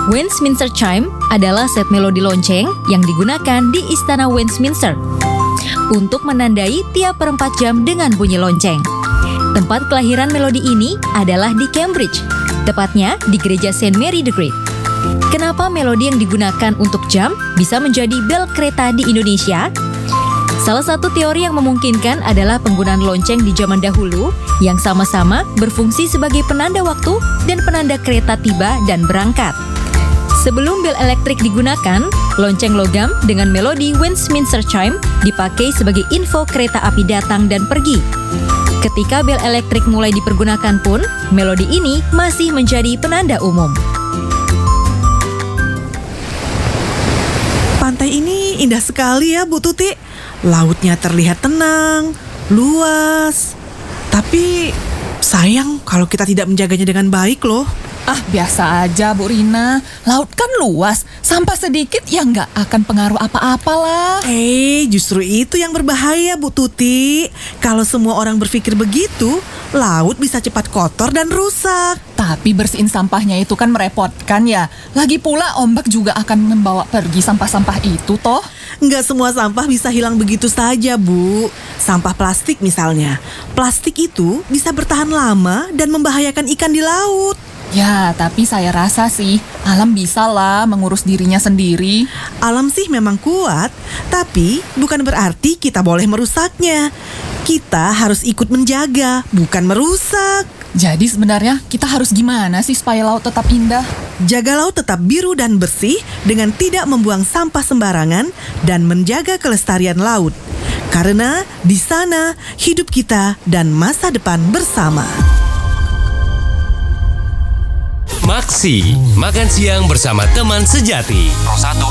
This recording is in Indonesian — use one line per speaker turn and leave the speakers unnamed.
Westminster Chime adalah set melodi lonceng yang digunakan di Istana Westminster untuk menandai tiap per 4 jam dengan bunyi lonceng. Tempat kelahiran melodi ini adalah di Cambridge, tepatnya di Gereja St. Mary the Great. Kenapa melodi yang digunakan untuk jam bisa menjadi bel kereta di Indonesia? Salah satu teori yang memungkinkan adalah penggunaan lonceng di zaman dahulu yang sama-sama berfungsi sebagai penanda waktu dan penanda kereta tiba dan berangkat. Sebelum bel elektrik digunakan, lonceng logam dengan melodi Westminster Chime dipakai sebagai info kereta api datang dan pergi. Ketika bel elektrik mulai dipergunakan pun, melodi ini masih menjadi penanda umum.
Pantai ini indah sekali ya, Bu Tuti. Lautnya terlihat tenang, luas. Tapi sayang kalau kita tidak menjaganya dengan baik loh.
Ah, biasa aja Bu Rina. Laut kan luas, sampah sedikit ya nggak akan pengaruh apa-apa lah.
Justru itu yang berbahaya, Bu Tuti. Kalau semua orang berpikir begitu, laut bisa cepat kotor dan rusak.
Tapi bersihin sampahnya itu kan merepotkan ya. Lagi pula ombak juga akan membawa pergi sampah-sampah itu toh.
Nggak semua sampah bisa hilang begitu saja, Bu. Sampah plastik misalnya. Plastik itu bisa bertahan lama dan membahayakan ikan di laut.
Ya, tapi saya rasa sih alam bisa lah mengurus dirinya sendiri.
Alam sih memang kuat, tapi bukan berarti kita boleh merusaknya. Kita harus ikut menjaga, bukan merusak.
Jadi sebenarnya kita harus gimana sih supaya laut tetap indah?
Jaga laut tetap biru dan bersih dengan tidak membuang sampah sembarangan dan menjaga kelestarian laut. Karena di sana hidup kita dan masa depan bersama.
Maksi, makan siang bersama teman sejati. Pro 1